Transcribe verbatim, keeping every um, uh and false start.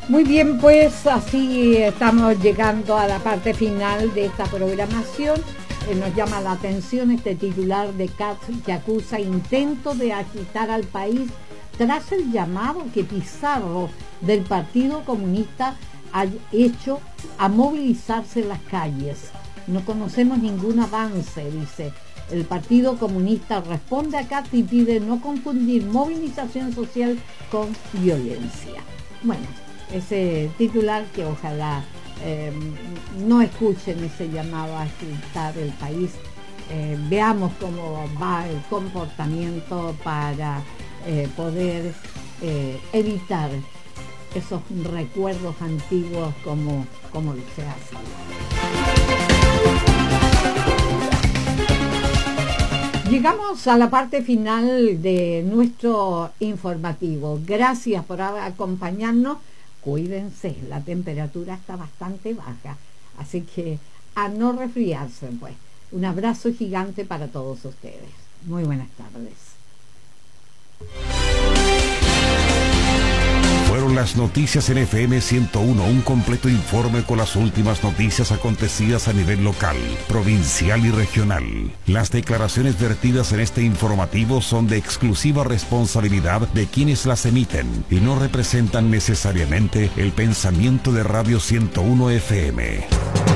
Muy bien, pues así estamos llegando a la parte final de esta programación. Eh, nos llama la atención este titular de C A T que acusa intento de agitar al país tras el llamado que Pizarro del Partido Comunista ha hecho a movilizarse en las calles. No conocemos ningún avance, dice. El Partido Comunista responde a C A T y pide no confundir movilización social con violencia. Bueno, ese titular que ojalá eh, no escuchen ese llamado a agitar el país. Eh, veamos cómo va el comportamiento para eh, poder eh, evitar esos recuerdos antiguos como, como se hace. Llegamos a la parte final de nuestro informativo. Gracias por acompañarnos. Cuídense, la temperatura está bastante baja, así que a no resfriarse, pues. Un abrazo gigante para todos ustedes. Muy buenas tardes. Fueron las noticias en F M ciento uno, un completo informe con las últimas noticias acontecidas a nivel local, provincial y regional. Las declaraciones vertidas en este informativo son de exclusiva responsabilidad de quienes las emiten y no representan necesariamente el pensamiento de Radio ciento uno F M.